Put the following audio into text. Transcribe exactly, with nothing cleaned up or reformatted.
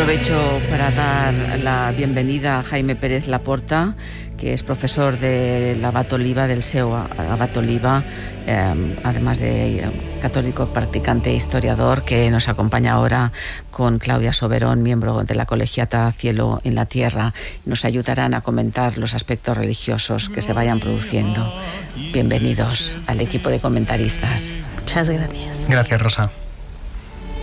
Aprovecho para dar la bienvenida a Jaime Pérez Laporta, que es profesor del Abat Oliba, del S E O Abat Oliba, eh, además de eh, católico practicante e historiador, que nos acompaña ahora con Claudia Soberón, miembro de la colegiata Cielo en la Tierra. Nos ayudarán a comentar los aspectos religiosos que se vayan produciendo. Bienvenidos al equipo de comentaristas. Muchas gracias. Gracias, Rosa.